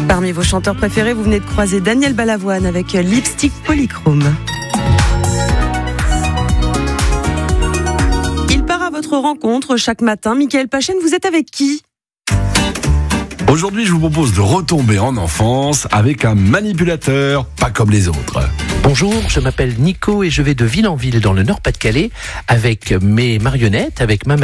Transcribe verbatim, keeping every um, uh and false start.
Parmi vos chanteurs préférés, vous venez de croiser Daniel Balavoine avec Lipstick Polychrome. Il part à votre rencontre chaque matin. Mickaël Pachen, vous êtes avec qui ? Aujourd'hui, je vous propose de retomber en enfance avec un manipulateur pas comme les autres. Bonjour, je m'appelle Nico et je vais de ville en ville dans le Nord-Pas-de-Calais avec mes marionnettes, avec ma